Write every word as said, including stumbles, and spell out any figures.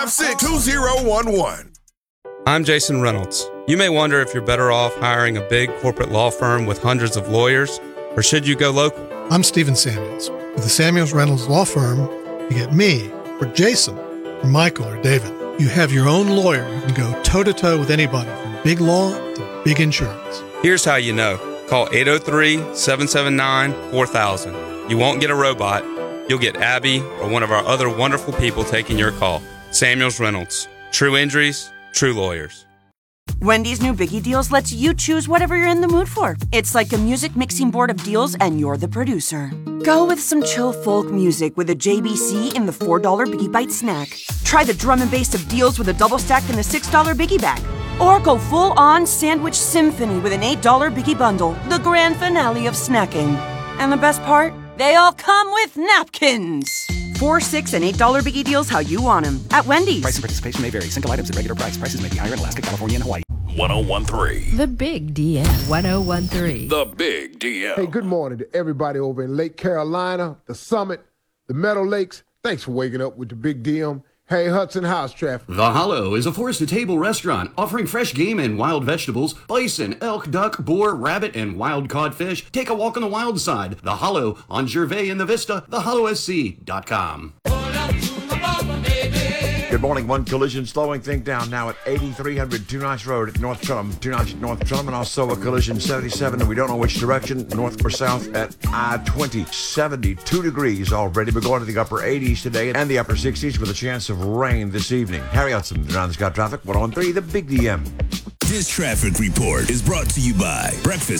five six, two zero one one. I'm Jason Reynolds. You may wonder if you're better off hiring a big corporate law firm with hundreds of lawyers, or should you go local? I'm Stephen Samuels. With the Samuels Reynolds Law Firm, you get me, or Jason, or Michael, or David. You have your own lawyer who can go toe-to-toe with anybody from big law to big insurance. Here's how you know. Call eight oh three, seven seven nine, four thousand. You won't get a robot. You'll get Abby or one of our other wonderful people taking your call. Samuels Reynolds. True injuries, true lawyers. Wendy's new Biggie Deals lets you choose whatever you're in the mood for. It's like a music mixing board of deals, and you're the producer. Go with some chill folk music with a J B C in the four dollar Biggie Bite snack. Try the drum and bass of deals with a double stack in the six dollar Biggie Bag. Or go full-on sandwich symphony with an eight dollar Biggie Bundle, the grand finale of snacking. And the best part? They all come with napkins. Four, six, and eight dollar Biggie Deals how you want them at Wendy's. Price and participation may vary. Single items at regular price. Prices may be higher in Alaska, California, and Hawaii. one oh one three. The Big D M. one oh one three. The Big D M. Hey, good morning to everybody over in Lake Carolina, the Summit, the Meadow Lakes. Thanks for waking up with the Big D M. Hey, Hudson, how's traffic? The Hollow is a forest-to-table restaurant offering fresh game and wild vegetables, bison, elk, duck, boar, rabbit, and wild cod fish. Take a walk on the wild side. The Hollow on Gervais in the Vista, the hollow s c dot com. Good morning. One collision slowing things down now at eighty-three hundred Two Notch Road at North Trumbull. Two Notch at North Trumbull, and also a collision seventy-seven, and we don't know which direction, north or south at I twenty. seventy-two degrees already. We're going to the upper eighties today and the upper sixties with a chance of rain this evening. Harry Hudson, around the Scott Traffic, one oh one three, the Big D M. This traffic report is brought to you by Breakfast